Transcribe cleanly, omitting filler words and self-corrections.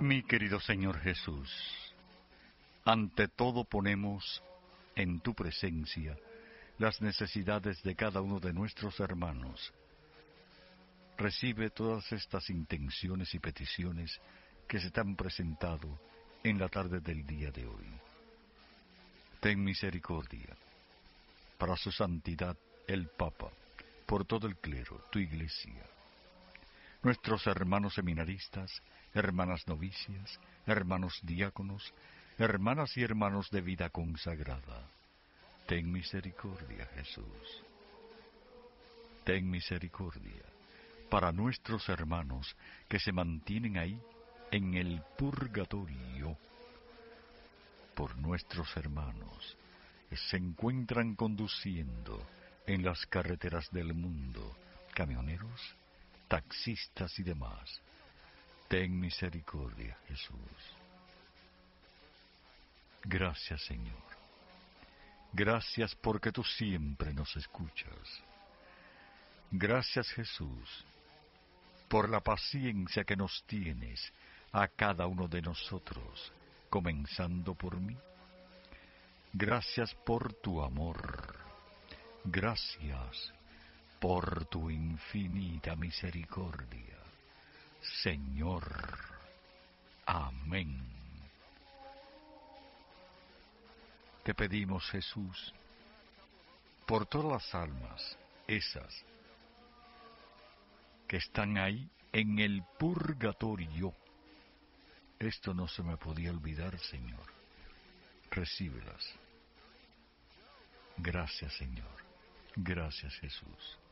Mi querido Señor Jesús, ante todo ponemos en tu presencia las necesidades de cada uno de nuestros hermanos. Recibe todas estas intenciones y peticiones que se te han presentado en la tarde del día de hoy. Ten misericordia para su santidad el Papa, por todo el clero, tu Iglesia, nuestros hermanos seminaristas, hermanas novicias, hermanos diáconos, hermanas y hermanos de vida consagrada. Ten misericordia, Jesús. Ten misericordia para nuestros hermanos que se mantienen ahí en el purgatorio, por nuestros hermanos que se encuentran conduciendo en las carreteras del mundo, camioneros, taxistas y demás. Ten misericordia, Jesús. Gracias, Señor. Gracias porque tú siempre nos escuchas. Gracias, Jesús, por la paciencia que nos tienes a cada uno de nosotros, comenzando por mí. Gracias por tu amor. Gracias por tu infinita misericordia. Señor. Amén. Te pedimos, Jesús, por todas las almas, esas que están ahí en el purgatorio. Esto no se me podía olvidar, Señor. Recíbelas. Gracias, Señor. Gracias, Jesús.